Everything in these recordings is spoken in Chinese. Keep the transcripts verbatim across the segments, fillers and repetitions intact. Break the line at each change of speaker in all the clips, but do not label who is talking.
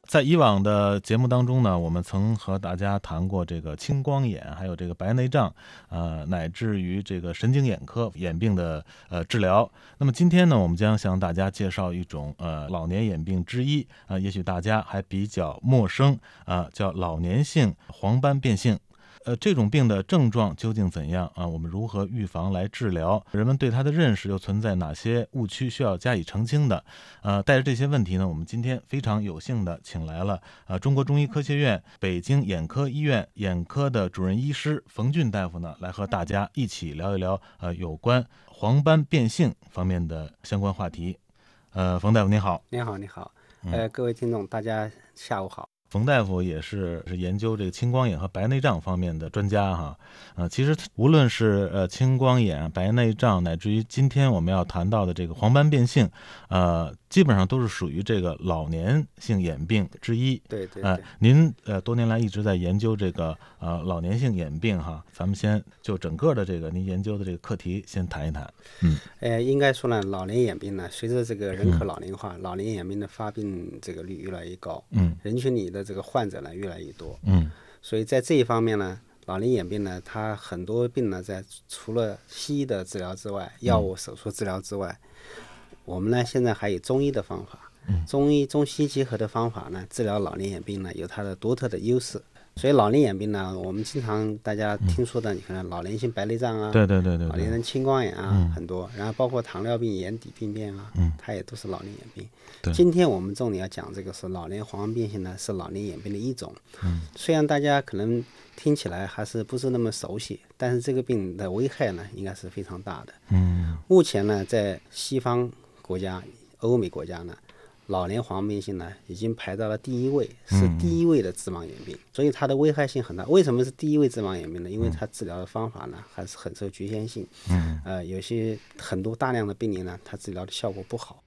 在以往的节目当中呢，我们曾和大家谈过这个青光眼，还有这个白内障，呃，乃至于这个神经眼科眼病的呃治疗。那么今天呢，我们将向大家介绍一种呃老年眼病之一，呃，也许大家还比较陌生，啊、呃，叫老年性黄斑变性。呃，这种病的症状究竟怎样啊？我们如何预防来治疗？人们对它的认识又存在哪些误区需要加以澄清的？呃，带着这些问题呢，我们今天非常有幸的请来了呃中国中医科学院北京眼科医院眼科的主任医师冯俊大夫呢，来和大家一起聊一聊呃有关黄斑变性方面的相关话题。呃，冯大夫您好。
你好，你好，呃，各位听众，大家下午好。
冯大夫也是是研究这个青光眼和白内障方面的专家哈，呃，其实无论是呃青光眼、白内障，乃至于今天我们要谈到的这个黄斑变性，呃，基本上都是属于这个老年性眼病之一。
对对对。
呃，您呃多年来一直在研究这个呃老年性眼病哈，咱们先就整个的这个您研究的这个课题先谈一谈。嗯，
呃，应该说呢，老年眼病呢，随着这个人口老龄化，嗯、老年眼病的发病这个率越来越高，嗯，人群里的这个患者呢越来越多，嗯，所以在这一方面呢，老年眼病呢，它很多病呢，在除了西医的治疗之外，药物、手术治疗之外，嗯、我们呢现在还有中医的方法，嗯、中医中西结合的方法呢，治疗老年眼病呢，有它的独特的优势。所以老年眼病呢，我们经常大家听说的，你看老年性白内障啊，
对对对对，
老年人青光眼啊，嗯、很多，然后包括糖尿病、眼底病变啊，嗯、它也都是老年眼病。今天我们重点要讲这个是老年黄斑变性呢，是老年眼病的一种。嗯、虽然大家可能听起来还是不是那么熟悉，但是这个病的危害呢，应该是非常大的。嗯，目前呢，在西方国家、欧美国家呢，老年黄斑变性呢，已经排到了第一位，是第一位的致盲眼病，嗯、所以它的危害性很大。为什么是第一位致盲眼病呢？因为它治疗的方法呢，还是很受局限性。嗯，呃，有些很多大量的病例呢，它治疗的效果不好。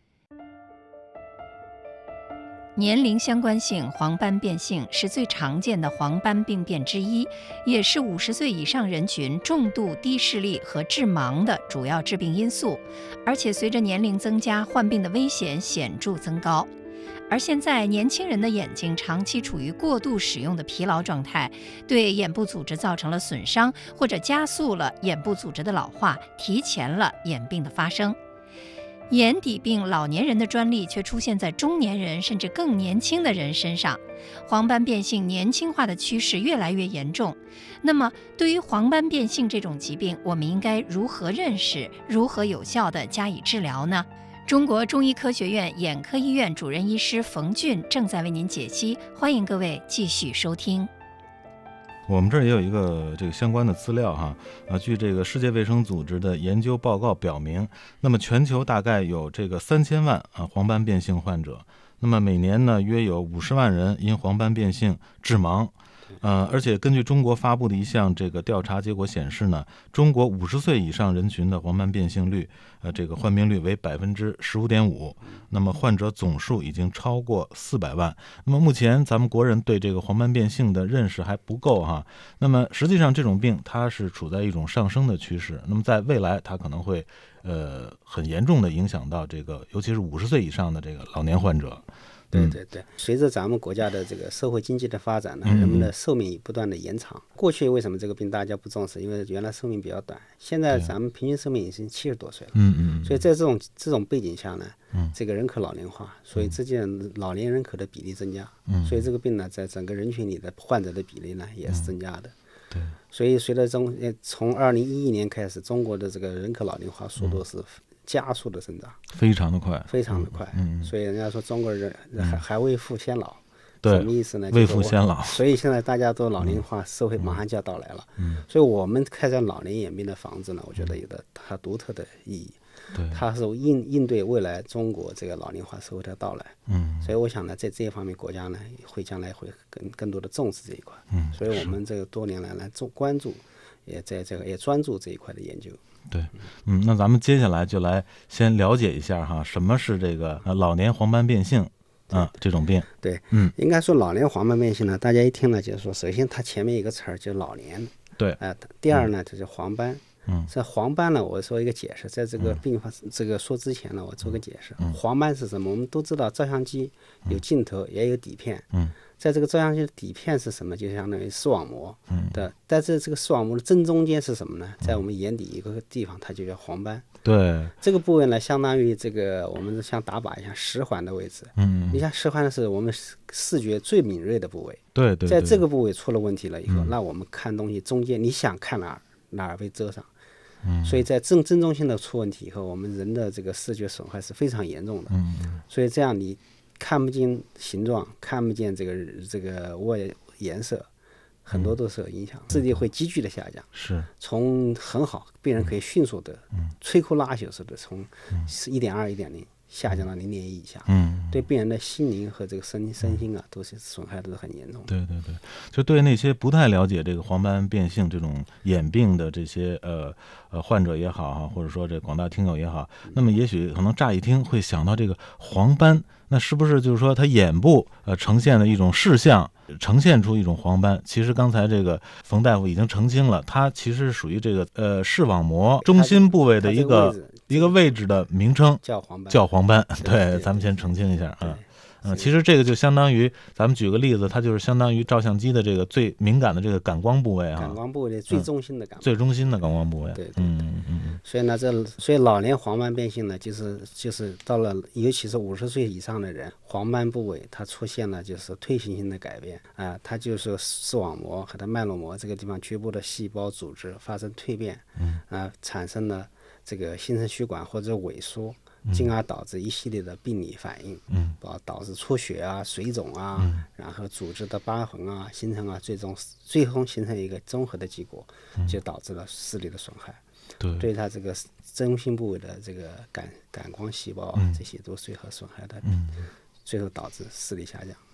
年龄相关性黄斑变性是最常见的黄斑病变之一，也是五十岁以上人群重度低视力和致盲的主要致病因素，而且随着年龄增加，患病的危险显著增高。而现在年轻人的眼睛长期处于过度使用的疲劳状态，对眼部组织造成了损伤，或者加速了眼部组织的老化，提前了眼病的发生。眼底病老年人的专利却出现在中年人甚至更年轻的人身上，黄斑变性年轻化的趋势越来越严重。那么对于黄斑变性这种疾病，我们应该如何认识，如何有效地加以治疗呢？中国中医科学院眼科医院主任医师冯俊正在为您解析，欢迎各位继续收听。
我们这儿也有一个这个相关的资料哈，啊，据这个世界卫生组织的研究报告表明，那么全球大概有这个三千万啊黄斑变性患者，那么每年呢约有五十万人因黄斑变性致盲。呃，而且根据中国发布的一项这个调查结果显示呢，中国五十岁以上人群的黄斑变性率，呃，这个患病率为百分之十五点五，那么患者总数已经超过四百万。那么目前咱们国人对这个黄斑变性的认识还不够哈。那么实际上这种病它是处在一种上升的趋势，那么在未来它可能会呃很严重的影响到这个，尤其是五十岁以上的这个老年患者。
对对对，随着咱们国家的这个社会经济的发展呢，人们的寿命不断的延长。过去为什么这个病大家不重视？因为原来寿命比较短，现在咱们平均寿命已经七十多岁了。嗯嗯。所以在这种这种背景下呢，这个人口老龄化，所以这件老年人口的比例增加，所以这个病呢，在整个人群里的患者的比例呢也是增加的。对。所以随着中从二零一一年开始，中国的这个人口老龄化速度是加速的增长，
非常的快，
非常的快。嗯，所以人家说中国人还还未富先老，
对，
什么意思呢？
未富先老。
所以现在大家都老龄化，社会马上就要到来了。嗯，所以我们开展老年眼病的防治呢，我觉得有的它独特的意义。对，它是应应对未来中国这个老龄化社会的到来。嗯，所以我想呢，在这一方面，国家呢会将来会更更多的重视这一块。嗯，所以我们这个多年来来重关注，也在这个也专注这一块的研究。
对，嗯，那咱们接下来就来先了解一下哈，什么是这个老年黄斑变性啊这种病？
对，嗯，应该说老年黄斑变性呢，大家一听呢就是说，首先它前面一个词儿叫老年，
对，
啊、呃，第二呢就是黄斑， 嗯，这黄斑呢，我说一个解释，在这个病发、嗯、这个说之前呢，我做个解释。嗯、黄斑是什么？我们都知道，照相机有镜头，嗯、也有底片。嗯，在这个照相机的底片是什么？就相当于视网膜的。嗯、但是这个视网膜的正中间是什么呢？在我们眼底一个地方，它就叫黄斑。
对，
这个部位呢，相当于这个我们像打靶一样十环的位置。嗯，你像十环是我们视觉最敏锐的部位。
对 对, 对，
在这个部位出了问题了以后，嗯、那我们看东西中间你想看哪儿，哪儿被遮上。嗯，所以在正正中心的出问题以后，我们人的这个视觉损害是非常严重的。嗯，所以这样你看不见形状，看不见这个这个窝颜色。很多都是有影响，视力会急剧的下降，
是
从很好，病人可以迅速的摧枯拉朽似的从一点二、一点零下降到零点一以下，嗯，对病人的心灵和这个身身心啊，都是损害都是很严重的。
对对对，就对那些不太了解这个黄斑变性这种眼病的这些呃呃患者也好哈，或者说这广大听友也好，那么也许可能乍一听会想到这个黄斑。那是不是就是说他眼部呃呈现的一种视像呈现出一种黄斑？其实刚才这个冯大夫已经澄清了，它其实是属于这个呃视网膜中心部位的一个一个位置的名称，
叫黄斑。
叫黄斑，
对，对对对，
咱们先澄清一下啊。嗯，其实这个就相当于，咱们举个例子，它就是相当于照相机的这个最敏感的这个感光部位啊，
感光部位的最中心的感光、
嗯，最中心的感光部位。
对对对，
嗯嗯。
所以呢，这所以老年黄斑变性呢，就是就是到了，尤其是五十岁以上的人，黄斑部位它出现了就是退行性的改变啊、呃，它就是视网膜和它脉络膜这个地方局部的细胞组织发生蜕变，嗯啊、呃，产生了这个新生血管或者萎缩。进而导致一系列的病理反应，嗯，导致出血啊、水肿啊，嗯、然后组织的疤痕啊形成啊，最终最终形成一个综合的结果，嗯、就导致了视力的损害。
对，
对它这个中心部位的这个感感光细胞啊，嗯、这些都随和损害的，嗯、最后导致视力下降。